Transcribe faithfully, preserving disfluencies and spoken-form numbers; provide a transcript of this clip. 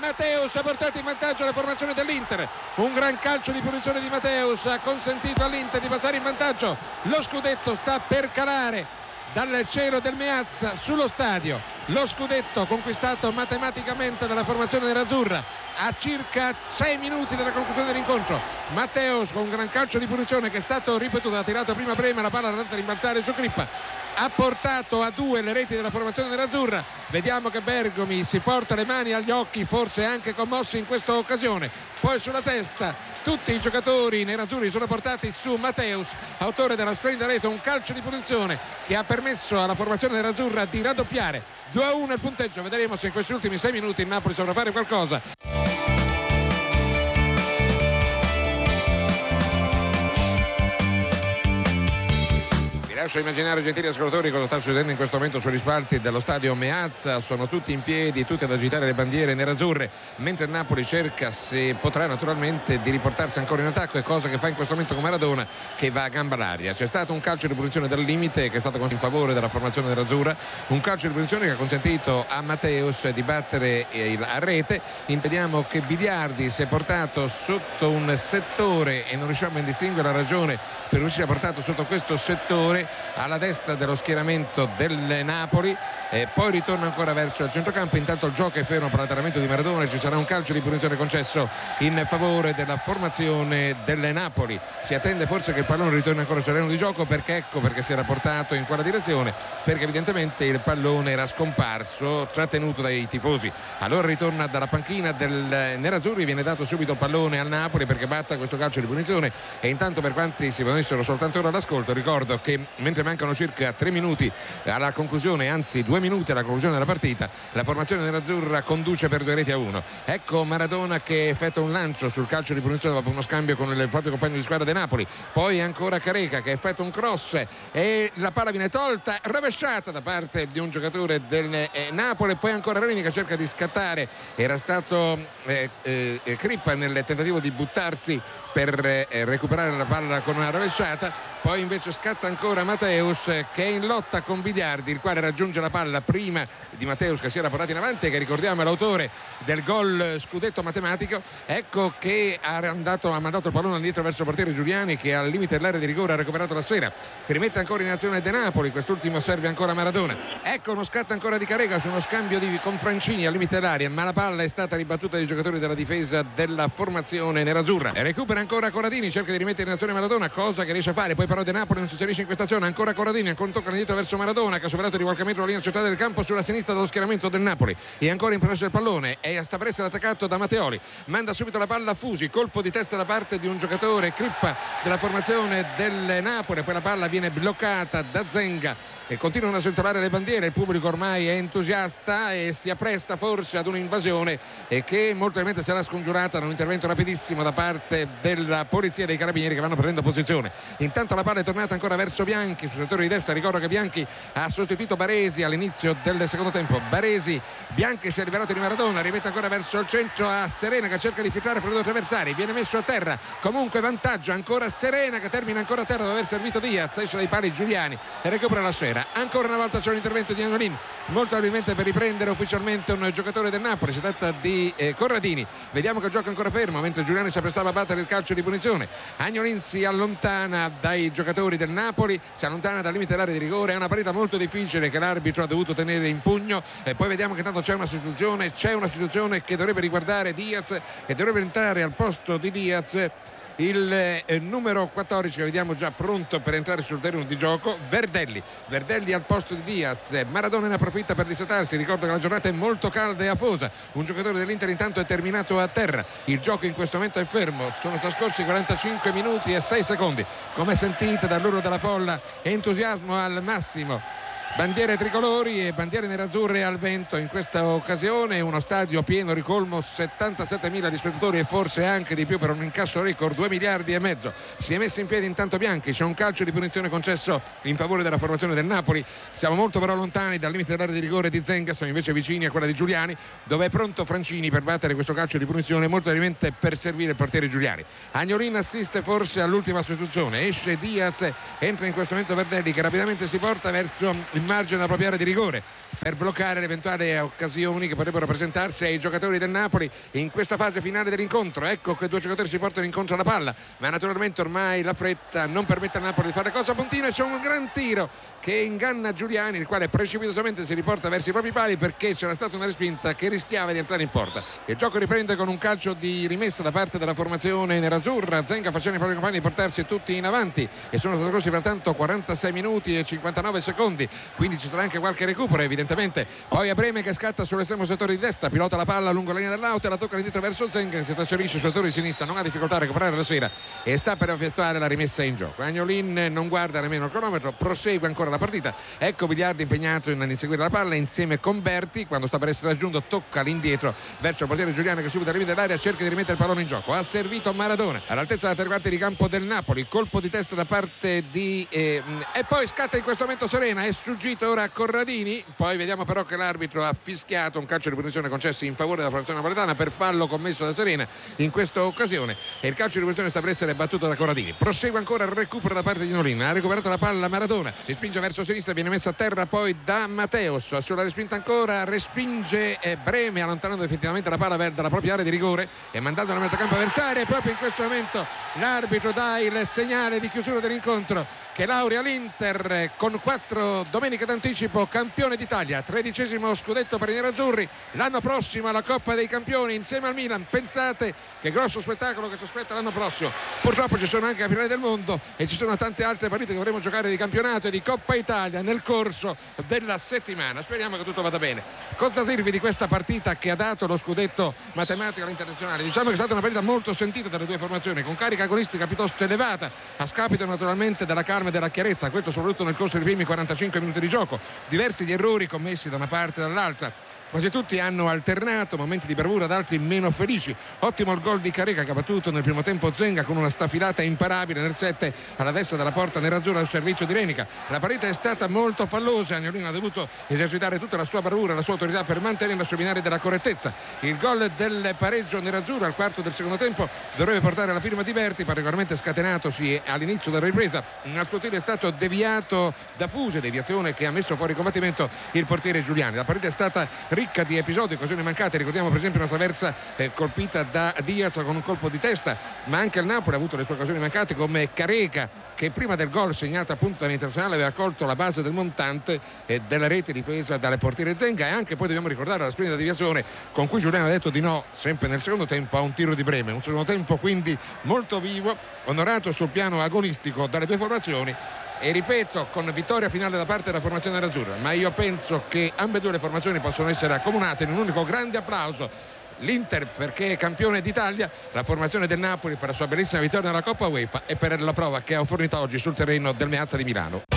Matteus ha portato in vantaggio la formazione dell'Inter. Un gran calcio di punizione di Matteus ha consentito all'Inter di passare in vantaggio. Lo scudetto sta per calare dal cielo del Meazza sullo stadio. Lo scudetto conquistato matematicamente dalla formazione nerazzurra a circa sei minuti dalla conclusione dell'incontro. Matteus con un gran calcio di punizione che è stato ripetuto, ha tirato prima Brema, la palla è andata a rimbalzare su Crippa, ha portato a due le reti della formazione nerazzurra. Vediamo che Bergomi si porta le mani agli occhi, forse anche commossi in questa occasione. Poi sulla testa tutti i giocatori nerazzurri sono portati su Matteus, autore della splendida rete, un calcio di punizione che ha permesso alla formazione nerazzurra di raddoppiare. Due a uno il punteggio, vedremo se in questi ultimi sei minuti il Napoli saprà fare qualcosa. Lascio immaginare, gentili ascoltatori, cosa sta succedendo in questo momento sugli spalti dello stadio Meazza. Sono tutti in piedi, tutti ad agitare le bandiere nerazzurre, mentre il Napoli cerca, se potrà naturalmente, di riportarsi ancora in attacco, è cosa che fa in questo momento con Maradona, che va a gamba all'aria. C'è stato un calcio di punizione dal limite che è stato in favore della formazione nerazzurra, un calcio di punizione che ha consentito a Matteus di battere a rete. Impediamo che Biliardi si è portato sotto un settore e non riusciamo a distinguere la ragione per cui si è portato sotto questo settore alla destra dello schieramento del Napoli, e poi ritorna ancora verso il centrocampo. Intanto il gioco è fermo per l'allenamento di Maradona, ci sarà un calcio di punizione concesso in favore della formazione del Napoli. Si attende forse che il pallone ritorni ancora sul terreno di gioco, perché ecco perché si era portato in quella direzione, perché evidentemente il pallone era scomparso, trattenuto dai tifosi. Allora ritorna dalla panchina del nerazzurri, viene dato subito il pallone al Napoli perché batta questo calcio di punizione. E intanto, per quanti si venissero soltanto ora all'ascolto, ricordo che mentre mancano circa tre minuti alla conclusione, anzi due minuti alla conclusione della partita, la formazione nerazzurra conduce per due reti a uno. Ecco Maradona che effettua un lancio sul calcio di punizione dopo uno scambio con il proprio compagno di squadra del Napoli. Poi ancora Careca che effettua un cross e la palla viene tolta, rovesciata da parte di un giocatore del eh, Napoli. Poi ancora Reni che cerca di scattare, era stato eh, eh, Crippa nel tentativo di buttarsi per eh, recuperare la palla con una rovesciata. Poi invece scatta ancora Matteus che è in lotta con Biliardi, il quale raggiunge la palla prima di Matteus che si era portato in avanti e che, ricordiamo, è l'autore del gol scudetto matematico. Ecco che ha, andato, ha mandato il pallone indietro verso il portiere Giuliani, che al limite dell'area di rigore ha recuperato la sfera, rimette ancora in azione De Napoli, quest'ultimo serve ancora Maradona. Ecco uno scatto ancora di Carega su uno scambio di, con Francini al limite dell'area, ma la palla è stata ribattuta dai giocatori della difesa della formazione nerazzurra. E recupera ancora Corradini, cerca di rimettere in azione Maradona, cosa che riesce a fare. Poi però De Napoli non si inserisce in questa azione, ancora Corradini, ancora tocca indietro verso Maradona che ha superato di qualche metro la linea centrale del campo sulla sinistra dello schieramento del Napoli, e ancora in possesso del pallone e sta per essere attaccato da Matteoli, manda subito la palla a Fusi, colpo di testa da parte di un giocatore Crippa della formazione del Napoli, poi la palla viene bloccata da Zenga e continuano a sventolare le bandiere. Il pubblico ormai è entusiasta e si appresta forse ad un'invasione e che molto probabilmente sarà scongiurata da un intervento rapidissimo da parte della polizia e dei carabinieri che vanno prendendo posizione. Intanto la palla è tornata ancora verso Bianchi sul settore di destra. Ricordo che Bianchi ha sostituito Baresi all'inizio del secondo tempo. Baresi, Bianchi si è liberato di Maradona, rimette ancora verso il centro a Serena che cerca di filtrare fra i due avversari, viene messo a terra, comunque vantaggio ancora Serena che termina ancora a terra dopo aver servito Diaz, esce dai pali Giuliani e recupera la sfera. Ancora una volta c'è un intervento di Agnolin, molto probabilmente per riprendere ufficialmente un giocatore del Napoli, si tratta di eh, Corradini. Vediamo che il gioco è ancora fermo mentre Giuliani si apprestava a battere il calcio di punizione. Agnolin si allontana dai giocatori del Napoli, si allontana dal limite dell'area di rigore, è una partita molto difficile che l'arbitro ha dovuto tenere in pugno. E poi vediamo che tanto c'è una sostituzione, c'è una sostituzione che dovrebbe riguardare Diaz e dovrebbe entrare al posto di Diaz il eh, numero quattordici che vediamo già pronto per entrare sul terreno di gioco, Verdelli. Verdelli al posto di Diaz. Maradona ne approfitta per dissatarsi. Ricordo che la giornata è molto calda e afosa. Un giocatore dell'Inter intanto è terminato a terra. Il gioco in questo momento è fermo. Sono trascorsi quarantacinque minuti e sei secondi. Come sentite dall'urlo della folla, entusiasmo al massimo. Bandiere tricolori e bandiere nerazzurre al vento in questa occasione, uno stadio pieno, ricolmo, settantasettemila di spettatori e forse anche di più per un incasso record, due miliardi e mezzo. Si è messo in piedi intanto Bianchi, c'è un calcio di punizione concesso in favore della formazione del Napoli. Siamo molto però lontani dal limite dell'area di rigore di Zenga, siamo invece vicini a quella di Giuliani, dove è pronto Francini per battere questo calcio di punizione, molto probabilmente per servire il portiere Giuliani. Agnolin assiste forse all'ultima sostituzione, esce Diaz, entra in questo momento Verdelli che rapidamente si porta verso il margine della propria area di rigore per bloccare le eventuali occasioni che potrebbero presentarsi ai giocatori del Napoli in questa fase finale dell'incontro. Ecco che due giocatori si portano incontro alla palla, ma naturalmente ormai la fretta non permette al Napoli di fare cosa puntina, e c'è un gran tiro che inganna Giuliani, il quale precipitosamente si riporta verso i propri pali perché c'era stata una respinta che rischiava di entrare in porta. Il gioco riprende con un calcio di rimessa da parte della formazione nerazzurra. Zenga facendo i propri compagni portarsi tutti in avanti e sono trascorsi frattanto quarantasei minuti e cinquantanove secondi, quindi ci sarà anche qualche recupero evidentemente. Poi a Breme che scatta sull'estremo settore di destra, pilota la palla lungo la linea dell'auto e la tocca indietro verso Zenga, che si trasferisce sul settore di sinistra, non ha difficoltà a recuperare la sfera e sta per effettuare la rimessa in gioco. Agnolin non guarda nemmeno il cronometro, prosegue ancora la partita. Ecco Biliardi impegnato in inseguire la palla insieme con Berti, quando sta per essere raggiunto tocca l'indietro verso il portiere Giuliano che subito arriva dell'area, cerca di rimettere il pallone in gioco. Ha servito Maradona all'altezza della tre quarti di campo del Napoli, colpo di testa da parte di eh, e poi scatta in questo momento Serena, è sfuggito ora Corradini. Poi vediamo però che l'arbitro ha fischiato un calcio di punizione concesso in favore della formazione napoletana per fallo commesso da Serena in questa occasione, e il calcio di punizione sta per essere battuto da Corradini. Prosegue ancora il recupero da parte di Nolin, ha recuperato la palla Maradona, si spinge verso sinistra, viene messa a terra poi da Matteos, sulla respinta ancora respinge eh, Breme, allontanando effettivamente la palla dalla propria area di rigore e mandando la metà campo avversaria, e proprio in questo momento l'arbitro dà il segnale di chiusura dell'incontro che laurea l'Inter con quattro domeniche d'anticipo, campione d'Italia, tredicesimo scudetto per i nerazzurri, l'anno prossimo alla Coppa dei Campioni insieme al Milan. Pensate che grosso spettacolo che ci aspetta l'anno prossimo. Purtroppo ci sono anche campionati del mondo e ci sono tante altre partite che dovremo giocare di campionato e di Coppa Italia nel corso della settimana. Speriamo che tutto vada bene. Cosa dirvi di questa partita che ha dato lo scudetto matematico all'internazionale? Diciamo che è stata una partita molto sentita dalle due formazioni, con carica agonistica piuttosto elevata, a scapito naturalmente della calma e della chiarezza, questo soprattutto nel corso dei primi quarantacinque minuti di gioco. Diversi gli errori commessi da una parte e dall'altra, quasi tutti hanno alternato momenti di bravura ad altri meno felici. Ottimo il gol di Careca che ha battuto nel primo tempo Zenga con una staffilata imparabile nel sette alla destra della porta nerazzurra al servizio di Renica. La partita è stata molto fallosa, Agnolino ha dovuto esercitare tutta la sua bravura e la sua autorità per mantenere sui binari della correttezza. Il gol del pareggio nerazzurro al quarto del secondo tempo dovrebbe portare alla firma di Berti, particolarmente scatenatosi all'inizio della ripresa. Al suo tiro è stato deviato da Fuse, deviazione che ha messo fuori combattimento il portiere Giuliani. La partita è stata ricca di episodi, occasioni mancate. Ricordiamo per esempio una traversa eh, colpita da Diaz con un colpo di testa, ma anche il Napoli ha avuto le sue occasioni mancate, come Careca che prima del gol segnato appunto dall'internazionale aveva colto la base del montante eh, della rete difesa dalle portiere Zenga, e anche poi dobbiamo ricordare la splendida deviazione con cui Giuliano ha detto di no sempre nel secondo tempo a un tiro di Breme. Un secondo tempo quindi molto vivo, onorato sul piano agonistico dalle due formazioni, e ripeto, con vittoria finale da parte della formazione nerazzurra. Ma io penso che ambedue le formazioni possono essere accomunate in un unico grande applauso: l'Inter perché è campione d'Italia, la formazione del Napoli per la sua bellissima vittoria nella Coppa UEFA e per la prova che ha fornito oggi sul terreno del Meazza di Milano.